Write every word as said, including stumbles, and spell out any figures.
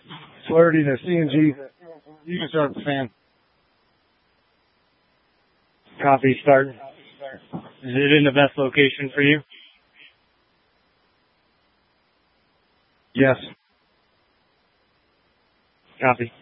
Flaherty to C and G. You can start with the fan. Copy, start. Is it in the best location for you? Yes. Copy.